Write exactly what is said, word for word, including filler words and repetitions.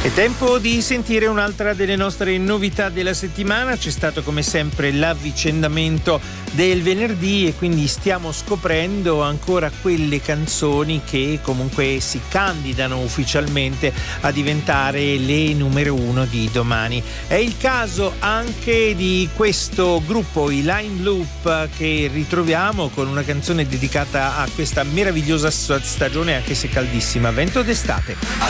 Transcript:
È tempo di sentire un'altra delle nostre novità della settimana. C'è stato come sempre l'avvicendamento del venerdì e quindi stiamo scoprendo ancora quelle canzoni che comunque si candidano ufficialmente a diventare le numero uno di domani. È il caso anche di questo gruppo, i Line Loop, che ritroviamo con una canzone dedicata a questa meravigliosa stagione, anche se caldissima, vento d'estate.